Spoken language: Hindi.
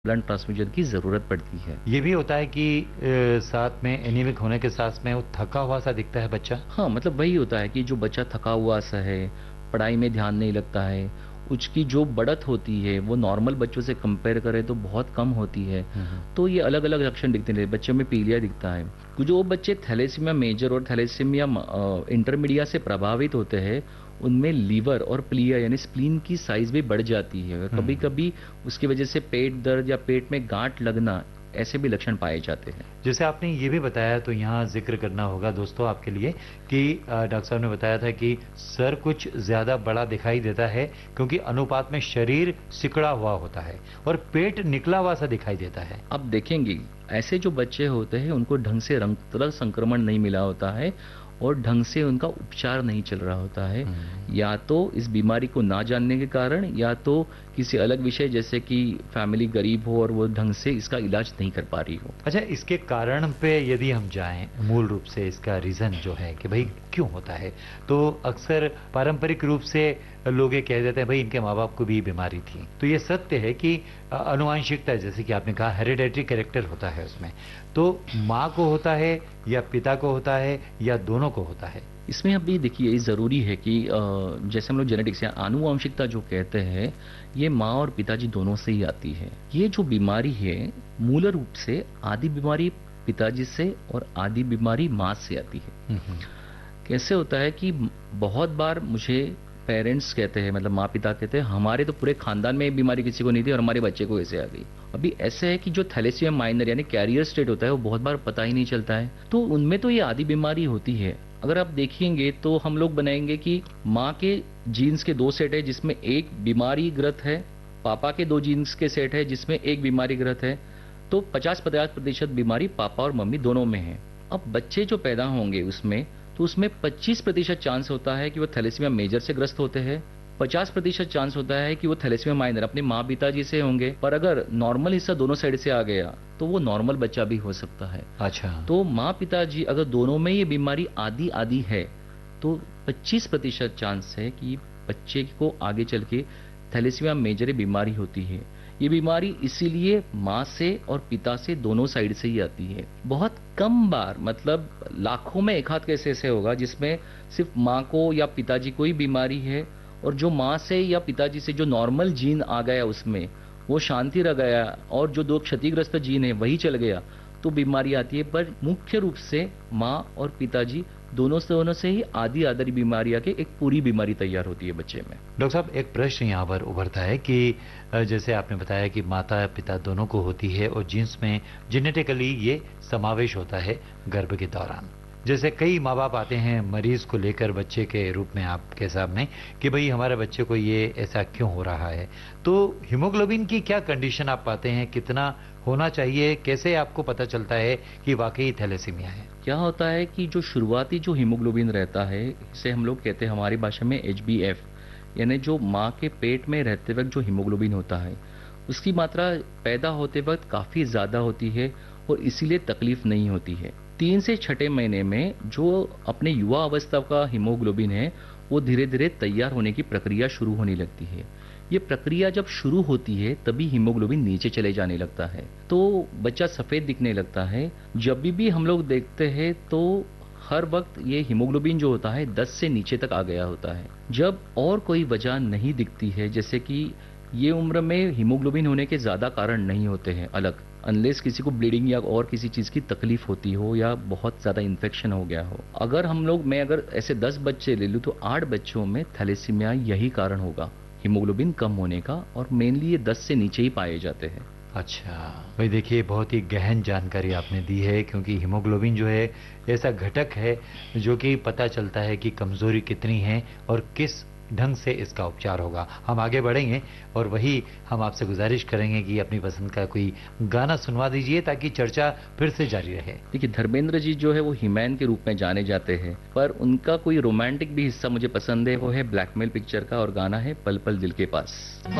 ब्लड ट्रांसफ्यूजन की ज़रूरत पड़ती है। ये भी होता है कि साथ में एनीमिक होने के साथ में वो थका हुआ सा दिखता है बच्चा। हाँ, मतलब वही होता है कि जो बच्चा थका हुआ सा है, पढ़ाई में ध्यान नहीं लगता है, उसकी जो बढ़त होती है वो नॉर्मल बच्चों से कंपेयर करें तो बहुत कम होती है। हम्म। तो ये अलग-अलग लक्षण दिखते हैं, बच्चों में पीलिया दिखता है। जो बच्चे थैलेसीमिया मेजर और थैलेसीमिया इंटरमीडिया से प्रभावित होते हैं, उनमें लीवर और प्लिया यानी स्प्लीन की साइज भी बढ़ जाती है। हम्म। कभी-कभी उसकी वजह से पेट दर्द या पेट में गांठ लगना, ऐसे भी लक्षण पाए जाते हैं। जैसे आपने ये भी बताया तो यहाँ जिक्र करना होगा दोस्तों आपके लिए कि डॉक्टर साहब ने बताया था कि सर कुछ ज्यादा बड़ा दिखाई देता है क्योंकि अनुपात में शरीर सिकुड़ा हुआ होता है और पेट निकला हुआ सा दिखाई देता है। आप देखेंगे ऐसे जो बच्चे होते हैं उनको ढंग से रक्त संक्रमण नहीं मिला होता है और ढंग से उनका उपचार नहीं चल रहा होता है, या तो इस बीमारी को ना जानने के कारण या तो किसी अलग विषय जैसे कि फैमिली गरीब हो और वो ढंग से इसका इलाज नहीं कर पा रही हो। अच्छा, इसके कारण पे यदि हम जाएं, मूल रूप से इसका रीजन जो है कि भाई क्यों होता है, तो अक्सर पारंपरिक रूप से लोग ये कह देते हैं भाई इनके माँ बाप को भी बीमारी थी। तो ये सत्य है कि अनुवांशिकता, जैसे कि आपने कहा हेरिडेटरी कैरेक्टर होता है उसमें, तो माँ को होता है या पिता को होता है या दोनों को होता है? इसमें अभी देखिए जरूरी है कि जैसे हम लोग जेनेटिक्स या आनुवंशिकता जो कहते हैं, ये माँ और पिताजी दोनों से ही आती है। ये जो बीमारी है मूल रूप से आदि बीमारी पिताजी से और आदि बीमारी माँ से आती है। कैसे होता है कि बहुत बार मुझे पेरेंट्स कहते हैं, मतलब माँ पिता कहते हैं हमारे तो पूरे खानदान में ये बीमारी किसी को नहीं थी और हमारे बच्चे को ऐसे आ गई। अभी ऐसे है कि जो थैलेसीमिया माइनर यानी कैरियर स्टेट होता है वो बहुत बार पता ही नहीं चलता है, तो उनमें तो ये आदि बीमारी होती है। अगर आप देखेंगे तो हम लोग बनाएंगे कि माँ के जीन्स के 2 सेट है जिसमें एक बीमारी ग्रस्त है, पापा के 2 जीन्स के सेट है जिसमें एक बीमारी ग्रस्त है, तो 50-50% बीमारी पापा और मम्मी दोनों में है। अब बच्चे जो पैदा होंगे उसमें, तो उसमें 25% चांस होता है कि वो थैलेसीमिया मेजर से ग्रस्त होते हैं, 50% चांस होता है कि वो थैलेसीमिया माइनर अपने माँ पिताजी से होंगे। पर अगर नॉर्मल हिस्सा दोनों साइड से आ गया तो वो नॉर्मल बच्चा भी हो सकता है। अच्छा। तो माँ पिताजी अगर दोनों में ये बीमारी आदि आदि है तो 25% चांस है कि बच्चे को आगे चल के थैलेसीमिया मेजर बीमारी होती है। ये बीमारी इसीलिए माँ से और पिता से दोनों साइड से ही आती है। बहुत कम बार, मतलब लाखों में एक हाथ कैसे ऐसे होगा जिसमें सिर्फ माँ को या पिताजी को ही बीमारी है और जो माँ से या पिताजी से जो नॉर्मल जीन आ गया उसमें वो शांति रह गया और जो 2 क्षतिग्रस्त जीन है वही चल गया तो बीमारी आती है। पर मुख्य रूप से माँ और पिताजी दोनों से ही आदि आदि बीमारियां के एक पूरी बीमारी तैयार होती है बच्चे में। डॉक्टर साहब, एक प्रश्न यहाँ पर उभरता है कि जैसे आपने बताया कि माता पिता दोनों को होती है और जीन्स में जेनेटिकली ये समावेश होता है गर्भ के दौरान। जैसे कई माँ बाप आते हैं मरीज को लेकर बच्चे के रूप में आपके सामने कि भाई हमारे बच्चे को ये ऐसा क्यों हो रहा है, तो हीमोग्लोबिन की क्या कंडीशन आप पाते हैं, कितना होना चाहिए, कैसे आपको पता चलता है कि वाकई थैलेसीमिया है? क्या होता है कि जो शुरुआती जो हीमोग्लोबिन रहता है, इसे हम लोग कहते हैं हमारी भाषा में HbF, यानी जो माँ के पेट में रहते वक्त जो हीमोग्लोबिन होता है उसकी मात्रा पैदा होते वक्त काफी ज्यादा होती है और इसीलिए तकलीफ नहीं होती है। 3 से 6 महीने में जो अपने युवा अवस्था का हीमोग्लोबिन है वो धीरे धीरे तैयार होने की प्रक्रिया शुरू होने लगती है। ये प्रक्रिया जब शुरू होती है तभी हीमोग्लोबिन नीचे चले जाने लगता है, तो बच्चा सफेद दिखने लगता है। जब भी हम लोग देखते हैं तो हर वक्त ये हीमोग्लोबिन जो होता है 10 से नीचे तक आ गया होता है। जब और कोई वजह नहीं दिखती है, जैसे कि ये उम्र में हीमोग्लोबिन होने के ज्यादा कारण नहीं होते हैं अलग, अनलेस किसी को ब्लीडिंग या और किसी चीज की तकलीफ होती हो या बहुत ज्यादा इन्फेक्शन हो गया हो। अगर मैं अगर ऐसे 10 बच्चे ले लूं तो 8 बच्चों में थैलेसीमिया यही कारण होगा, हीमोग्लोबिन कम होने का, और मेनली ये 10 से नीचे ही पाए जाते हैं। अच्छा भाई, देखिए बहुत ही गहन जानकारी आपने दी है क्योंकि हीमोग्लोबिन जो है ऐसा घटक है जो कि पता चलता है कि कमजोरी कितनी है और किस ढंग से इसका उपचार होगा। हम आगे बढ़ेंगे और वही हम आपसे गुजारिश करेंगे कि अपनी पसंद का कोई गाना सुनवा दीजिए ताकि चर्चा फिर से जारी रहे। देखिए धर्मेंद्र जी जो है वो हीमैन के रूप में जाने जाते हैं, पर उनका कोई रोमांटिक भी हिस्सा मुझे पसंद है, वो है ब्लैकमेल पिक्चर का और गाना है पल पल दिल के पास।